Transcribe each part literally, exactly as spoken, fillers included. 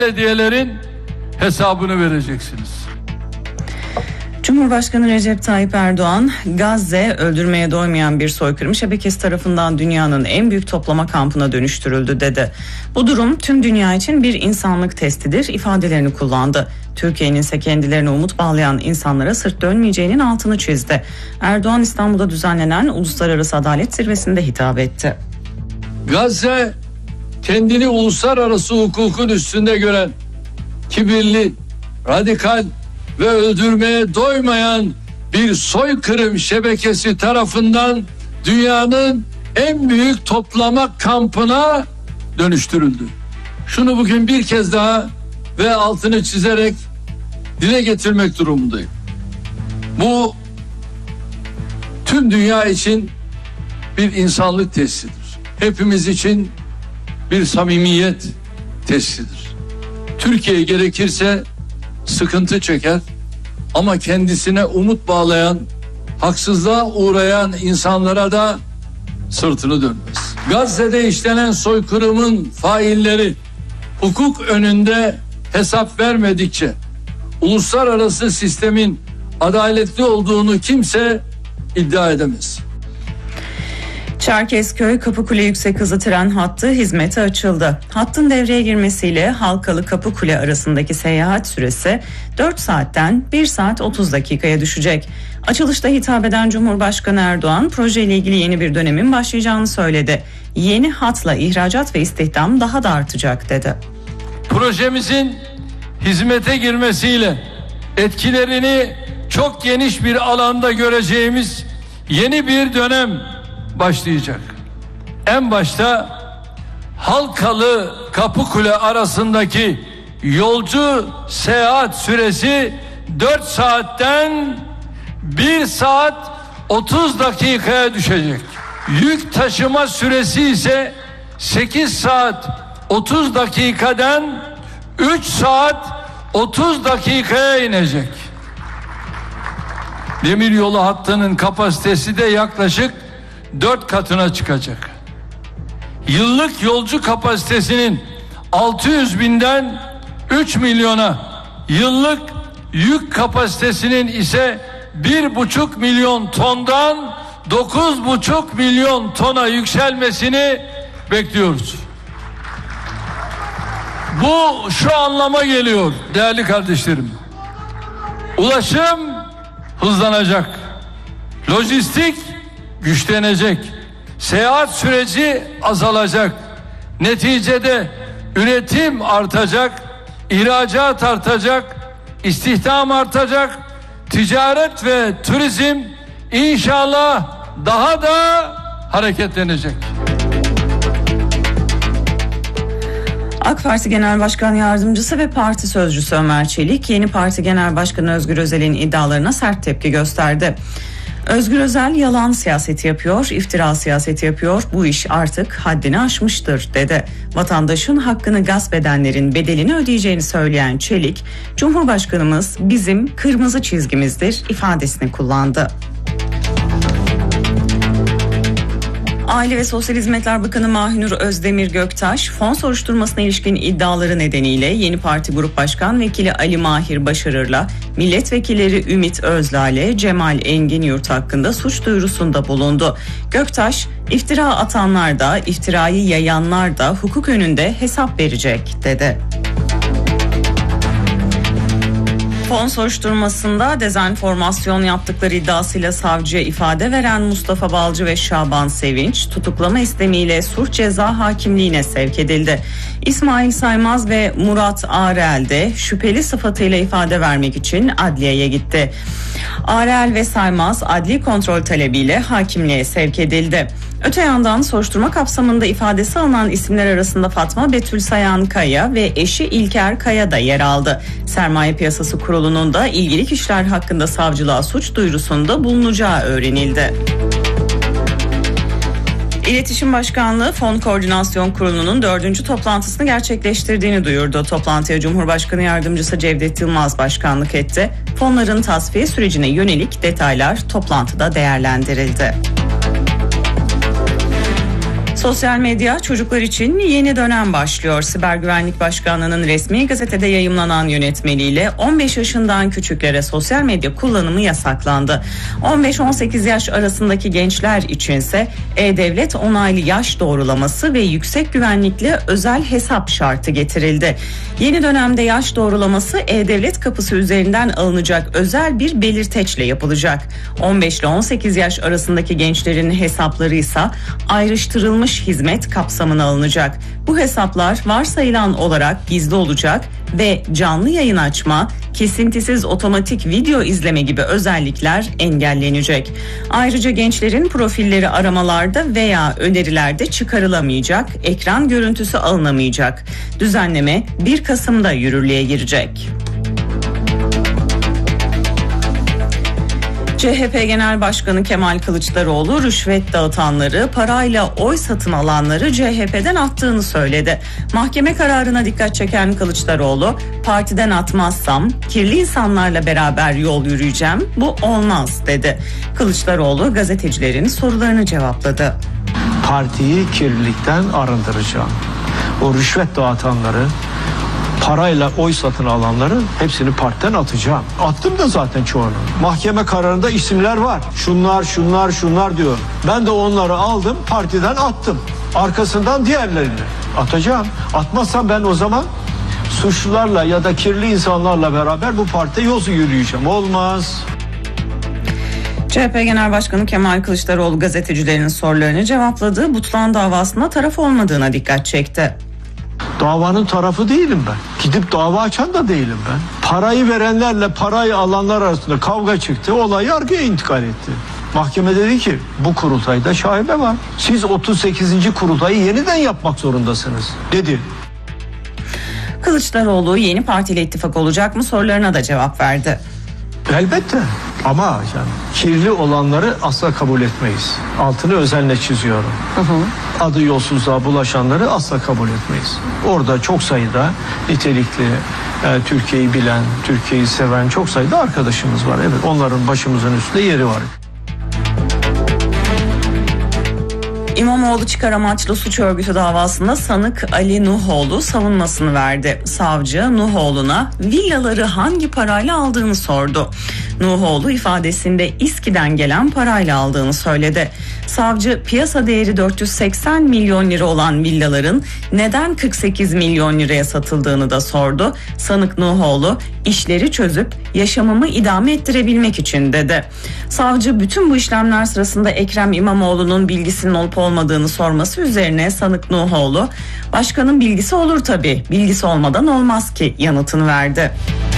belediyelerin hesabını vereceksiniz. Cumhurbaşkanı Recep Tayyip Erdoğan, Gazze öldürmeye doymayan bir soykırım şebekesi tarafından dünyanın en büyük toplama kampına dönüştürüldü dedi. Bu durum tüm dünya için bir insanlık testidir ifadelerini kullandı. Türkiye'nin ise kendilerine umut bağlayan insanlara sırt dönmeyeceğinin altını çizdi. Erdoğan İstanbul'da düzenlenen Uluslararası Adalet Zirvesi'nde hitap etti. Gazze kendini uluslararası hukukun üstünde gören, kibirli, radikal ve öldürmeye doymayan bir soykırım şebekesi tarafından dünyanın en büyük toplama kampına dönüştürüldü. Şunu bugün bir kez daha ve altını çizerek dile getirmek durumundayım. Bu tüm dünya için bir insanlık testidir. Hepimiz için bir samimiyet testidir. Türkiye gerekirse sıkıntı çeker ama kendisine umut bağlayan, haksızlığa uğrayan insanlara da sırtını dönmez. Gazze'de işlenen soykırımın failleri hukuk önünde hesap vermedikçe uluslararası sistemin adaletli olduğunu kimse iddia edemez. Çerkezköy Kapıkule yüksek hızlı tren hattı hizmete açıldı. Hattın devreye girmesiyle Halkalı Kapıkule arasındaki seyahat süresi dört saatten bir saat otuz dakikaya düşecek. Açılışta hitap eden Cumhurbaşkanı Erdoğan projeyle ilgili yeni bir dönemin başlayacağını söyledi. Yeni hatla ihracat ve istihdam daha da artacak dedi. Projemizin hizmete girmesiyle etkilerini çok geniş bir alanda göreceğimiz yeni bir dönem başlayacak. En başta Halkalı Kapıkule arasındaki yolcu seyahat süresi dört saatten bir saat otuz dakikaya düşecek. Yük taşıma süresi ise sekiz saat otuz dakikadan üç saat otuz dakikaya inecek. Demiryolu hattının kapasitesi de yaklaşık dört katına çıkacak. Yıllık yolcu kapasitesinin altı yüz binden üç milyona, yıllık yük kapasitesinin ise bir buçuk milyon tondan dokuz buçuk milyon tona yükselmesini bekliyoruz. Bu şu anlama geliyor değerli kardeşlerim. Ulaşım hızlanacak. Lojistik güçlenecek. Seyahat süreci azalacak. Neticede üretim artacak, ihracat artacak, istihdam artacak, ticaret ve turizm inşallah daha da hareketlenecek. AK Parti Genel Başkan Yardımcısı ve Parti Sözcüsü Ömer Çelik, yeni Parti Genel Başkanı Özgür Özel'in iddialarına sert tepki gösterdi. Özgür Özel yalan siyaseti yapıyor, iftira siyaseti yapıyor, bu iş artık haddini aşmıştır dedi. Vatandaşın hakkını gasp edenlerin bedelini ödeyeceğini söyleyen Çelik, Cumhurbaşkanımız bizim kırmızı çizgimizdir ifadesini kullandı. Aile ve Sosyal Hizmetler Bakanı Mahinur Özdemir Göktaş, fon soruşturmasına ilişkin iddiaları nedeniyle yeni parti grup başkan vekili Ali Mahir Başarır'la milletvekilleri Ümit Özlale, Cemal Enginyurt hakkında suç duyurusunda bulundu. Göktaş, iftira atanlar da, iftirayı yayanlar da hukuk önünde hesap verecek dedi. Fon soruşturmasında dezenformasyon yaptıkları iddiasıyla savcıya ifade veren Mustafa Balcı ve Şaban Sevinç tutuklama istemiyle Suç Ceza Hakimliğine sevk edildi. İsmail Saymaz ve Murat Arel de şüpheli sıfatıyla ifade vermek için adliyeye gitti. Arel ve Saymaz adli kontrol talebiyle hakimliğe sevk edildi. Öte yandan soruşturma kapsamında ifadesi alınan isimler arasında Fatma Betül Sayan Kaya ve eşi İlker Kaya da yer aldı. Sermaye Piyasası Kurulu'nun da ilgili kişiler hakkında savcılığa suç duyurusunda bulunacağı öğrenildi. İletişim Başkanlığı Fon Koordinasyon Kurulu'nun dördüncü toplantısını gerçekleştirdiğini duyurdu. Toplantıya Cumhurbaşkanı Yardımcısı Cevdet Yılmaz başkanlık etti. Fonların tasfiye sürecine yönelik detaylar toplantıda değerlendirildi. Sosyal medya çocuklar için yeni dönem başlıyor. Siber Güvenlik Başkanlığı'nın resmi gazetede yayımlanan yönetmeliğiyle on beş yaşından küçüklere sosyal medya kullanımı yasaklandı. on beş on sekiz yaş arasındaki gençler içinse E-Devlet onaylı yaş doğrulaması ve yüksek güvenlikli özel hesap şartı getirildi. Yeni dönemde yaş doğrulaması E-Devlet kapısı üzerinden alınacak özel bir belirteçle yapılacak. on beş ile on sekiz yaş arasındaki gençlerin hesapları ise ayrıştırılmış hizmet kapsamına alınacak. Bu hesaplar varsayılan olarak gizli olacak ve canlı yayın açma, kesintisiz otomatik video izleme gibi özellikler engellenecek. Ayrıca gençlerin profilleri aramalarda veya önerilerde çıkarılamayacak, ekran görüntüsü alınamayacak. Düzenleme bir Kasım'da yürürlüğe girecek. C H P Genel Başkanı Kemal Kılıçdaroğlu rüşvet dağıtanları, parayla oy satın alanları C H P'den attığını söyledi. Mahkeme kararına dikkat çeken Kılıçdaroğlu, partiden atmazsam kirli insanlarla beraber yol yürüyeceğim, bu olmaz dedi. Kılıçdaroğlu gazetecilerin sorularını cevapladı. Partiyi kirlilikten arındıracağım. O rüşvet dağıtanları, parayla oy satın alanların hepsini partiden atacağım. Attım da zaten çoğunu. Mahkeme kararında isimler var. Şunlar, şunlar, şunlar diyor. Ben de onları aldım, partiden attım. Arkasından diğerlerini atacağım. Atmazsam ben o zaman suçlularla ya da kirli insanlarla beraber bu partide yol yürüyeceğim. Olmaz. C H P Genel Başkanı Kemal Kılıçdaroğlu gazetecilerin sorularını cevapladı. Butlan davasına taraf olmadığına dikkat çekti. Davanın tarafı değilim ben. Gidip dava açan da değilim ben. Parayı verenlerle parayı alanlar arasında kavga çıktı. Olay yargıya intikal etti. Mahkeme dedi ki bu kurultayda şaibe var. Siz otuz sekizinci kurultayı yeniden yapmak zorundasınız dedi. Kılıçdaroğlu yeni partiyle ittifak olacak mı sorularına da cevap verdi. Elbette ama yani kirli olanları asla kabul etmeyiz. Altını özenle çiziyorum. Hı hı. Adı yolsuzluğa bulaşanları asla kabul etmeyiz. Orada çok sayıda nitelikli, e, Türkiye'yi bilen, Türkiye'yi seven çok sayıda arkadaşımız var. Evet, onların başımızın üstünde yeri var. İmamoğlu çıkar amaçlı suç örgütü davasında sanık Ali Nuhoğlu savunmasını verdi. Savcı Nuhoğlu'na villaları hangi parayla aldığını sordu. Nuhoğlu ifadesinde İSKİ'den gelen parayla aldığını söyledi. Savcı piyasa değeri dört yüz seksen milyon lira olan villaların neden kırk sekiz milyon liraya satıldığını da sordu. Sanık Nuhoğlu işleri çözüp yaşamımı idame ettirebilmek için dedi. Savcı bütün bu işlemler sırasında Ekrem İmamoğlu'nun bilgisinin olup olmadığını sorması üzerine sanık Nuhoğlu, başkanın bilgisi olur tabii, bilgisi olmadan olmaz ki yanıtını verdi.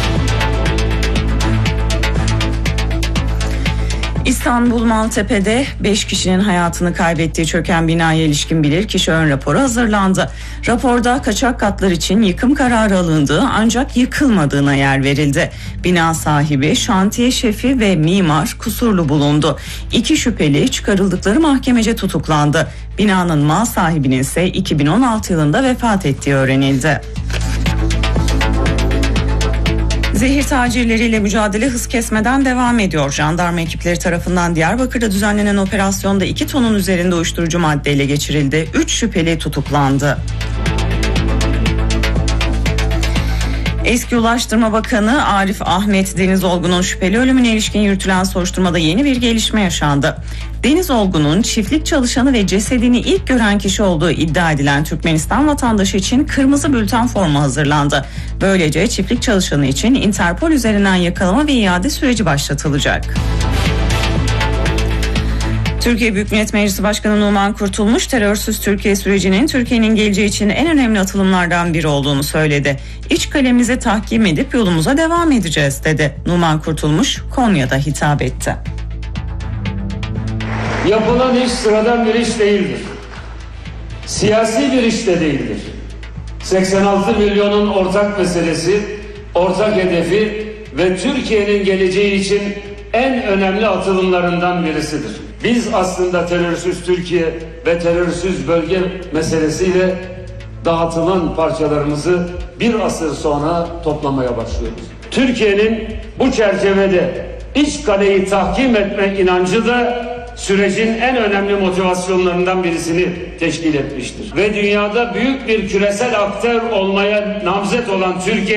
İstanbul Maltepe'de beş kişinin hayatını kaybettiği çöken binaya ilişkin bilirkişi ön raporu hazırlandı. Raporda kaçak katlar için yıkım kararı alındığı ancak yıkılmadığına yer verildi. Bina sahibi, şantiye şefi ve mimar kusurlu bulundu. İki şüpheli çıkarıldıkları mahkemece tutuklandı. Binanın mal sahibinin ise iki bin on altı yılında vefat ettiği öğrenildi. Zehir tacirleriyle mücadele hız kesmeden devam ediyor. Jandarma ekipleri tarafından Diyarbakır'da düzenlenen operasyonda iki tonun üzerinde uyuşturucu madde ele geçirildi. üç şüpheli tutuklandı. Eski Ulaştırma Bakanı Arif Ahmet Deniz Olgun'un şüpheli ölümüne ilişkin yürütülen soruşturmada yeni bir gelişme yaşandı. Deniz Olgun'un çiftlik çalışanı ve cesedini ilk gören kişi olduğu iddia edilen Türkmenistan vatandaşı için kırmızı bülten formu hazırlandı. Böylece çiftlik çalışanı için Interpol üzerinden yakalama ve iade süreci başlatılacak. Türkiye Büyük Millet Meclisi Başkanı Numan Kurtulmuş, terörsüz Türkiye sürecinin Türkiye'nin geleceği için en önemli atılımlardan biri olduğunu söyledi. İç kalemize tahkim edip yolumuza devam edeceğiz dedi. Numan Kurtulmuş Konya'da hitap etti. Yapılan iş sıradan bir iş değildir. Siyasi bir iş de değildir. seksen altı milyonun ortak meselesi, ortak hedefi ve Türkiye'nin geleceği için en önemli atılımlarından birisidir. Biz aslında terörsüz Türkiye ve terörsüz bölge meselesiyle dağıtılan parçalarımızı bir asır sonra toplamaya başlıyoruz. Türkiye'nin bu çerçevede iç kaleyi tahkim etme inancı da sürecin en önemli motivasyonlarından birisini teşkil etmiştir. Ve dünyada büyük bir küresel aktör olmaya namzet olan Türkiye